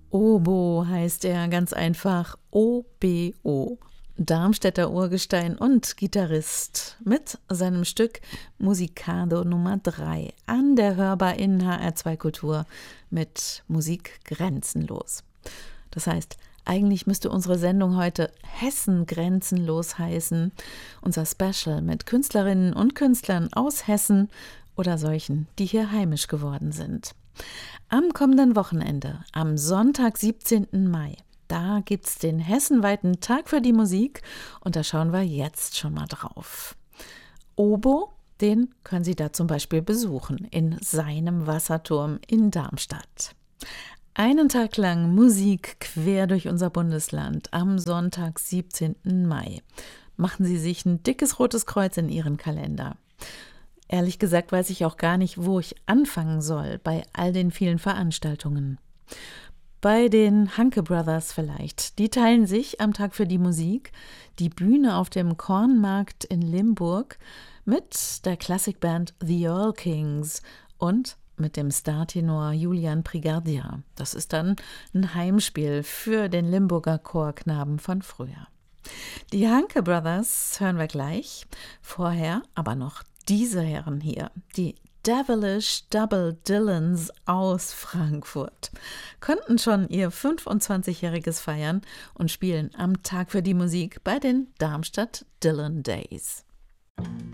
Obo heißt er ganz einfach OBO. Darmstädter Urgestein und Gitarrist mit seinem Stück Musicado Nummer 3 an der Hörbar in HR2 Kultur mit Musik grenzenlos. Das heißt, eigentlich müsste unsere Sendung heute Hessen grenzenlos heißen. Unser Special mit Künstlerinnen und Künstlern aus Hessen oder solchen, die hier heimisch geworden sind. Am kommenden Wochenende, am Sonntag, 17. Mai, da gibt's den hessenweiten Tag für die Musik und da schauen wir jetzt schon mal drauf. Obo, den können Sie da zum Beispiel besuchen in seinem Wasserturm in Darmstadt. Einen Tag lang Musik quer durch unser Bundesland am Sonntag, 17. Mai. Machen Sie sich ein dickes rotes Kreuz in Ihren Kalender. Ehrlich gesagt weiß ich auch gar nicht, wo ich anfangen soll bei all den vielen Veranstaltungen. Bei den Hanke Brothers vielleicht. Die teilen sich am Tag für die Musik die Bühne auf dem Kornmarkt in Limburg mit der Klassikband The All Kings und mit dem Startenor Julian Prigardia. Das ist dann ein Heimspiel für den Limburger Chorknaben von früher. Die Hanke Brothers hören wir gleich. Vorher aber noch diese Herren hier, die Devilish Double Dylans aus Frankfurt, konnten schon ihr 25-jähriges feiern und spielen am Tag für die Musik bei den Darmstadt Dylan Days.